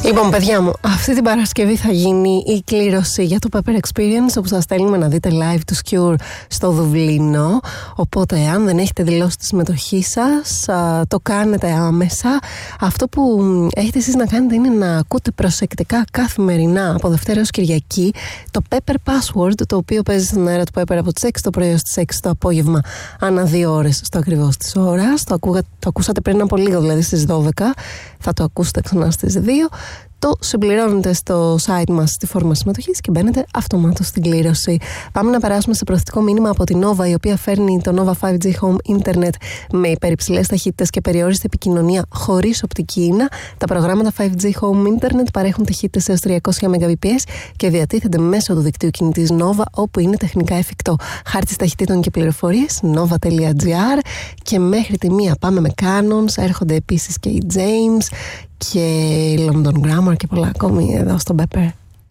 Λοιπόν, παιδιά μου, αυτή την Παρασκευή θα γίνει η κλήρωση για το Pepper Experience, όπου σας στέλνουμε να δείτε live του Cure στο Δουβλίνο. Οπότε, αν δεν έχετε δηλώσει τη συμμετοχή σας, το κάνετε άμεσα. Αυτό που έχετε εσείς να κάνετε είναι να ακούτε προσεκτικά καθημερινά από Δευτέρα έως Κυριακή το Pepper Password, το οποίο παίζει στον αέρα του Pepper από τις 6 το πρωί έως τις 6 το απόγευμα, ανά 2 ώρες στο ακριβώς της ώρας. Το ακούσατε πριν από λίγο, δηλαδή στις 12. Θα το ακούσετε ξανά στις 2. Το συμπληρώνετε στο site μας στη φόρμα συμμετοχής και μπαίνετε αυτομάτως στην κλήρωση. Πάμε να περάσουμε σε προθετικό μήνυμα από την Nova, η οποία φέρνει το Nova 5G Home Internet με υπερυψηλές ταχύτητες και περιόριστη επικοινωνία χωρίς οπτική ίνα. Τα προγράμματα 5G Home Internet παρέχουν ταχύτητες έως 300 Mbps και διατίθενται μέσω του δικτύου κινητής Nova, όπου είναι τεχνικά εφικτό. Χάρτης ταχυτήτων και πληροφορίες nova.gr. Και μέχρι τη 1 πάμε με Canons. Έρχονται επίσης και οι James και London Grammar και πολλά ακόμη εδώ στο Pepper.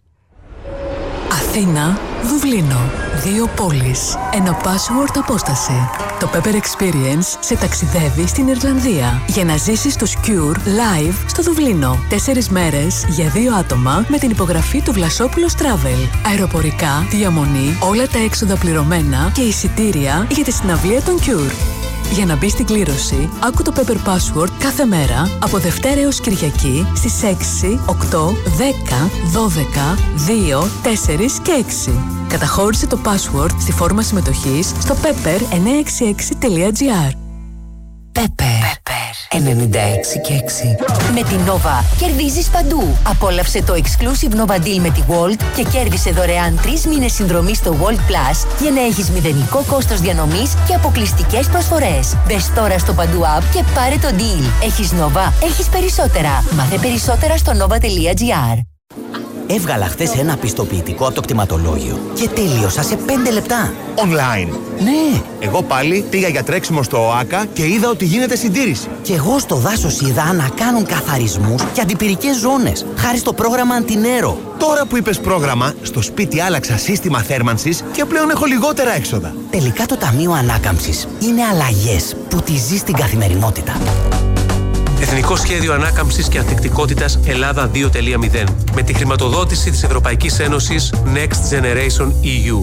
Αθήνα, Δουβλίνο. 2 πόλεις. Ένα password απόσταση. Το Pepper Experience σε ταξιδεύει στην Ιρλανδία για να ζήσεις τους Cure live στο Δουβλίνο. 4 μέρες για 2 άτομα με την υπογραφή του Βλασόπουλος Travel. Αεροπορικά, διαμονή, όλα τα έξοδα πληρωμένα και εισιτήρια για τη συναυλία των Cure. Για να μπει στην κλήρωση, άκου το Pepper Password κάθε μέρα από Δευτέρα έως Κυριακή στις 6, 8, 10, 12, 2, 4 και 6. Καταχώρησε το password στη φόρμα συμμετοχής στο pepper966.gr. Pepper 96 και 6. Με την Nova κερδίζεις παντού. Απόλαυσε το exclusive Nova Deal με τη Walt και κέρδισε δωρεάν 3 μήνες συνδρομή στο Walt Plus για να έχεις μηδενικό κόστος διανομής και αποκλειστικές προσφορές. Μπες τώρα στο παντού app και πάρε το deal. Έχεις Nova, έχεις περισσότερα. Μάθε περισσότερα στο nova.gr. Έβγαλα χθες ένα πιστοποιητικό από το κτηματολόγιο και τελείωσα σε 5 λεπτά. Online. Ναι. Εγώ πάλι πήγα για τρέξιμο στο ΟΑΚΑ και είδα ότι γίνεται συντήρηση. Και εγώ στο δάσος είδα να κάνουν καθαρισμούς και αντιπυρικές ζώνες, χάρη στο πρόγραμμα Αντινέρο. Τώρα που είπες πρόγραμμα, στο σπίτι άλλαξα σύστημα θέρμανσης και πλέον έχω λιγότερα έξοδα. Τελικά το Ταμείο Ανάκαμψης είναι αλλαγές που τη ζεις στην καθημερινότητα. Εθνικό Σχέδιο Ανάκαμψης και Ανθεκτικότητας Ελλάδα 2.0 με τη χρηματοδότηση της Ευρωπαϊκής Ένωσης Next Generation EU.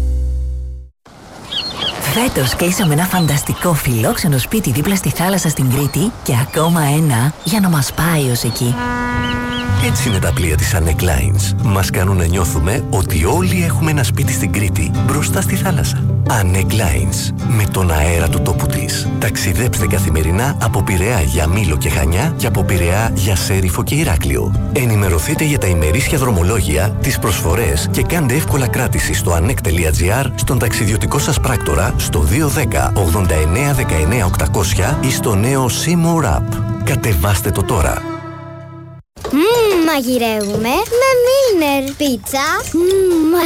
Φέτος κλείσαμε ένα φανταστικό φιλόξενο σπίτι δίπλα στη θάλασσα στην Κρήτη και ακόμα ένα για να μας πάει ως εκεί. Έτσι είναι τα πλοία της Anec Lines. Μας κάνουν να νιώθουμε ότι όλοι έχουμε ένα σπίτι στην Κρήτη, μπροστά στη θάλασσα. Anec Lines, με τον αέρα του τόπου της. Ταξιδέψτε καθημερινά από Πειραιά για Μήλο και Χανιά και από Πειραιά για Σέριφο και Ηράκλειο. Ενημερωθείτε για τα ημερήσια δρομολόγια, τις προσφορές και κάντε εύκολα κράτηση στο anec.gr, στον ταξιδιωτικό σας πράκτορα, στο 210 89 19 800 ή στο νέο Seymour App. Κατεβάστε το τώρα. Μαγειρεύουμε με Milner πίτσα.